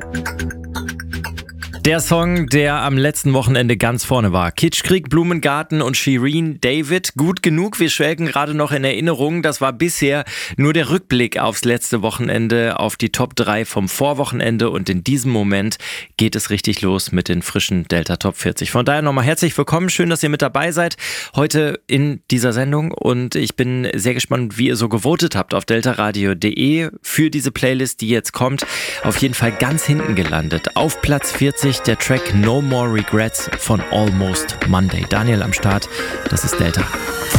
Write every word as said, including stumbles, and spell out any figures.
Der Song, der am letzten Wochenende ganz vorne war. Kitschkrieg, Blumengarten und Shirin David. Gut genug, wir schwelgen gerade noch in Erinnerungen. Das war bisher nur der Rückblick aufs letzte Wochenende, auf die Top drei vom Vorwochenende. Und in diesem Moment geht es richtig los mit den frischen Delta Top vierzig. Von daher nochmal herzlich willkommen. Schön, dass ihr mit dabei seid heute in dieser Sendung. Und ich bin sehr gespannt, wie ihr so gewotet habt auf deltaradio punkt de für diese Playlist, die jetzt kommt. Auf jeden Fall ganz hinten gelandet. Auf Platz vierzig der Track No More Regrets von Almost Monday. Daniel am Start, das ist Delta.